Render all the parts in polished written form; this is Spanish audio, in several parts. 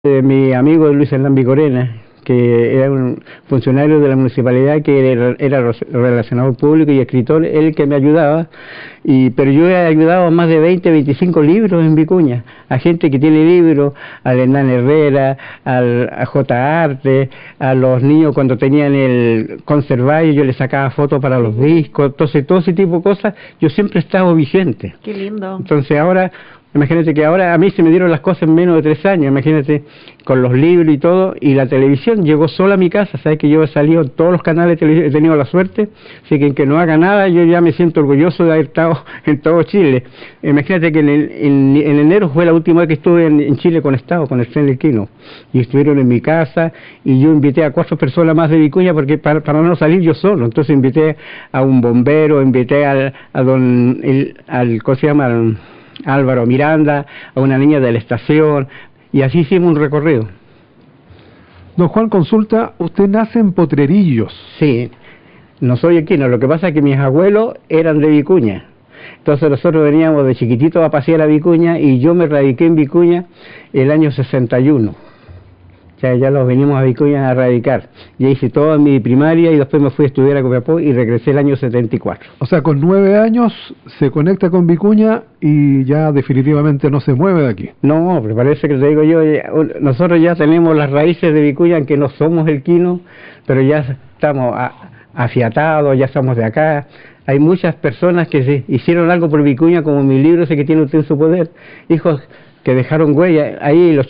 Mi amigo Luis Hernán Corena, que era un funcionario de la municipalidad, que era relacionador público y escritor, él el que me ayudaba, pero yo he ayudado a más de 20, 25 libros en Vicuña, a gente que tiene libros, al Hernán Herrera, a J. Arte, a los niños cuando tenían el conservario, yo les sacaba fotos para los discos, entonces todo ese tipo de cosas, yo siempre he estado vigente. Qué lindo. Entonces ahora... Imagínate que ahora a mí se me dieron las cosas en menos de 3 años, imagínate, con los libros y todo, y la televisión llegó sola a mi casa, sabes que yo he salido en todos los canales de televisión, he tenido la suerte, así que no haga nada, yo ya me siento orgulloso de haber estado en todo Chile. Imagínate que en enero fue la última vez que estuve en Chile conectado con el tren del Quino, y estuvieron en mi casa, y yo invité a 4 personas más de Vicuña, porque para no salir yo solo, entonces invité a un bombero, invité al ¿cómo se llama?, Álvaro Miranda, a una niña de la estación, y así hicimos un recorrido. Don Juan, consulta, usted nace en Potrerillos. Sí, no soy equino, lo que pasa es que mis abuelos eran de Vicuña, entonces nosotros veníamos de chiquititos a pasear a Vicuña, y yo me radiqué en Vicuña el año 61. Ya los venimos a Vicuña a radicar. Ya hice toda mi primaria y después me fui a estudiar a Copiapó y regresé el año 74. O sea, con 9 años se conecta con Vicuña y ya definitivamente no se mueve de aquí. No, pero parece que te digo yo, nosotros ya tenemos las raíces de Vicuña, aunque no somos el Quino, pero ya estamos afiatados, ya somos de acá. Hay muchas personas que se hicieron algo por Vicuña, como mi libro ese que tiene usted en su poder, hijos que dejaron huella. Ahí el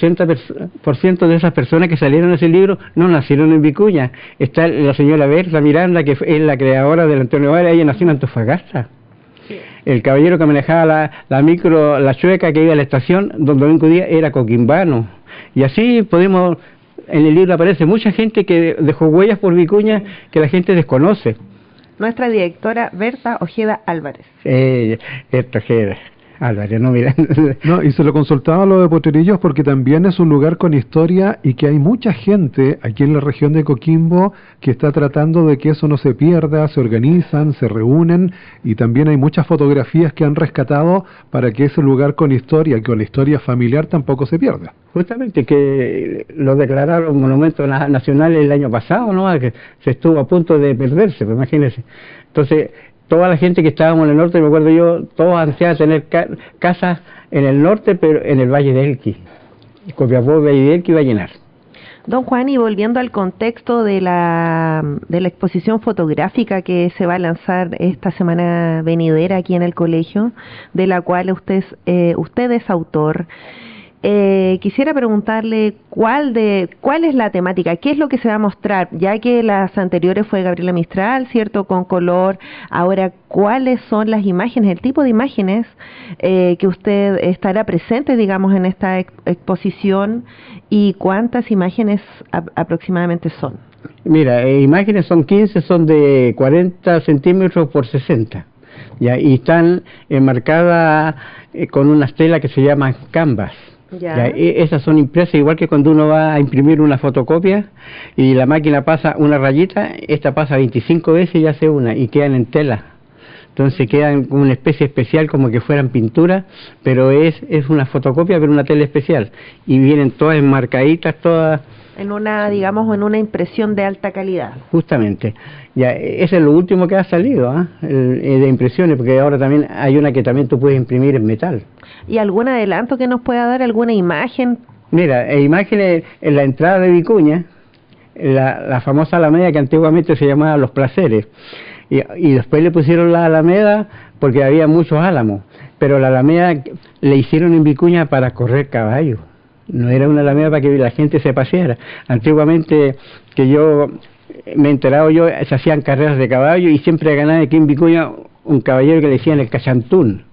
80% de esas personas que salieron en ese libro no nacieron en Vicuña. Está la señora Berta Miranda, que es la creadora del Antonio Vargas, ella nació en Antofagasta. Sí. El caballero que manejaba la micro, la chueca, que iba a la estación, don Domingo Díaz, era coquimbano. Y así podemos, en el libro aparece mucha gente que dejó huellas por Vicuña que la gente desconoce. Nuestra directora Berta Ojeda Álvarez. Berta Ojeda Álvarez, no, mira. No, y se lo consultaba lo de Potrerillos porque también es un lugar con historia y que hay mucha gente aquí en la región de Coquimbo que está tratando de que eso no se pierda, se organizan, se reúnen, y también hay muchas fotografías que han rescatado para que ese lugar con historia, con la historia familiar, tampoco se pierda. Justamente que lo declararon monumento nacional el año pasado, ¿no? Que se estuvo a punto de perderse, pues imagínense. Entonces, toda la gente que estábamos en el norte, me acuerdo yo, todos ansiaban tener casas en el norte, pero en el Valle de Elqui. Copiapó, Valle de Elqui, va a llenar. Don Juan, y volviendo al contexto de la exposición fotográfica que se va a lanzar esta semana venidera aquí en el colegio, de la cual usted es autor, quisiera preguntarle cuál es la temática, qué es lo que se va a mostrar, ya que las anteriores fue Gabriela Mistral, ¿cierto?, con color. Ahora, ¿cuáles son las imágenes, el tipo de imágenes que usted estará presente, digamos, en esta exposición, y cuántas imágenes aproximadamente son? Mira, imágenes son 15, son de 40 centímetros por 60, ¿ya? Y están enmarcadas con unas telas que se llaman canvas. Ya, esas son impresas igual que cuando uno va a imprimir una fotocopia y la máquina pasa una rayita, esta pasa 25 veces y hace una, y quedan en tela. Entonces quedan como una especie especial, como que fueran pinturas, pero es una fotocopia, pero una tela especial. Y vienen todas enmarcaditas, todas... En una, digamos, en una impresión de alta calidad. Justamente. Ya, ese es lo último que ha salido, de impresiones, porque ahora también hay una que también tú puedes imprimir en metal. ¿Y algún adelanto que nos pueda dar, alguna imagen? Mira, imágenes en la entrada de Vicuña, la famosa Alameda que antiguamente se llamaba Los Placeres, y después le pusieron la Alameda porque había muchos álamos, pero la Alameda le hicieron en Vicuña para correr caballos. No era una alameda para que la gente se paseara. Antiguamente, que yo me he enterado, se hacían carreras de caballo y siempre ganaba aquí en Vicuña un caballero que le decían el Cachantún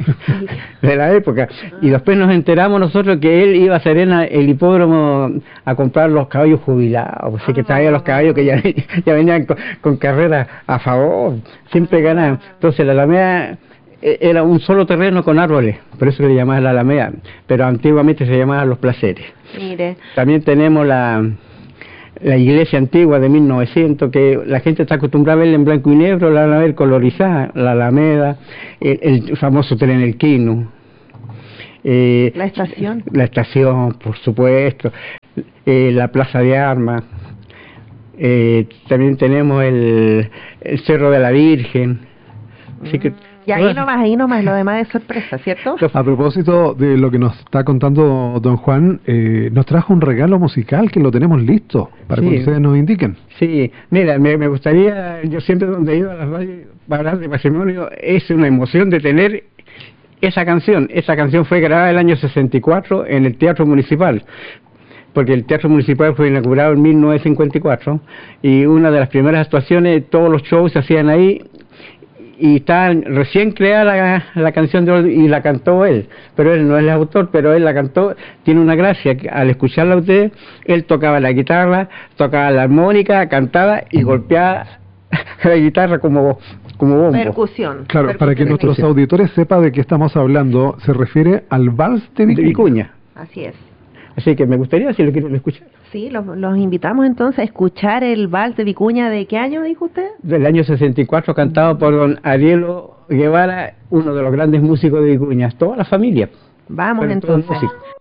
de la época. Y después nos enteramos nosotros que él iba a Serena, el hipódromo, a comprar los caballos jubilados. Así que traía los caballos que ya venían con carreras a favor, siempre ganaban. Entonces la alameda era un solo terreno con árboles, por eso le llamaban la Alameda, pero antiguamente se llamaban Los Placeres. Mire. También tenemos la iglesia antigua de 1900, que la gente está acostumbrada a verla en blanco y negro, la van a ver colorizada, la Alameda, el famoso tren El Quino. La estación. La estación, por supuesto, la Plaza de Armas, también tenemos el Cerro de la Virgen. Así que, y ahí nomás, lo demás es sorpresa, ¿cierto? A propósito de lo que nos está contando don Juan, nos trajo un regalo musical que lo tenemos listo para que ustedes nos indiquen. Sí, mira, me gustaría, yo siempre donde he ido a las radios para hablar de patrimonio, es una emoción de tener esa canción. Esa canción fue grabada el año 64 en el Teatro Municipal, porque el Teatro Municipal fue inaugurado en 1954 y una de las primeras actuaciones, todos los shows se hacían ahí y está recién creada la canción de hoy y la cantó él, pero él no es el autor, pero él la cantó. Tiene una gracia, que al escucharla a usted, él tocaba la guitarra, tocaba la armónica, cantaba y golpeaba la guitarra como bombo. Percusión. Claro, percusión. Para que nuestros auditores sepan de qué estamos hablando, se refiere al Vals de Vicuña. Así es. Así que me gustaría, si lo quieren escuchar. Sí, los invitamos entonces a escuchar el Vals de Vicuña. ¿De qué año dijo usted? Del año 64, cantado por don Arielo Guevara, uno de los grandes músicos de Vicuña. Toda la familia. Vamos entonces.